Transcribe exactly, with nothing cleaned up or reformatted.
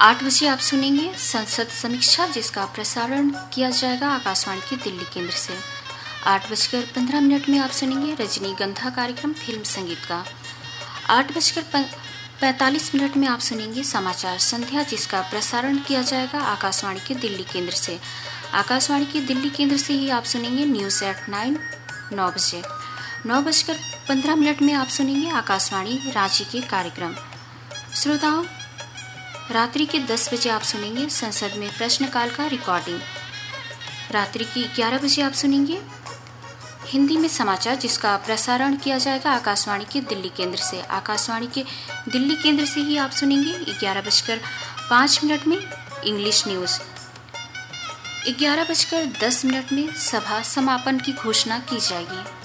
आठ बजे आप सुनेंगे संसद समीक्षा, जिसका प्रसारण किया जाएगा आकाशवाणी के दिल्ली केंद्र से। आठ बजकर पंद्रह मिनट में आप सुनेंगे रजनीगंधा कार्यक्रम फिल्म संगीत का। आठ बजकर पैंतालीस मिनट में आप सुनेंगे समाचार संध्या, जिसका प्रसारण किया जाएगा आकाशवाणी के दिल्ली केंद्र से। आकाशवाणी के दिल्ली केंद्र से ही आप सुनेंगे न्यूज़ एट नाइन नौ बजे। नौ बजकर पंद्रह मिनट में आप सुनेंगे आकाशवाणी रांची के कार्यक्रम। श्रोताओं, रात्रि के दस बजे आप सुनेंगे संसद में प्रश्नकाल का रिकॉर्डिंग। रात्रि की ग्यारह बजे आप सुनेंगे हिंदी में समाचार, जिसका प्रसारण किया जाएगा आकाशवाणी के दिल्ली केंद्र से। आकाशवाणी के दिल्ली केंद्र से ही आप सुनेंगे ग्यारह बजकर पाँच मिनट में इंग्लिश न्यूज़। ग्यारह बजकर दस मिनट में सभा समापन की घोषणा की जाएगी।